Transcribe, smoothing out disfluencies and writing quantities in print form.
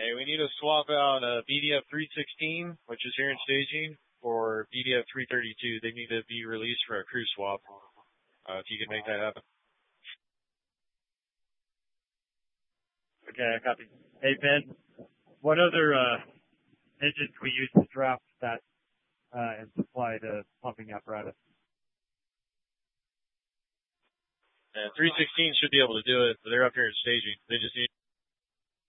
Hey, we need to swap out BDF 316, which is here in staging, for BDF 332. They need to be released for a crew swap. If you can make that happen. Okay, I copy. Hey, Ben, what other engines we use to draft that and supply the pumping apparatus? And 316 should be able to do it, but they're up here in staging. They just need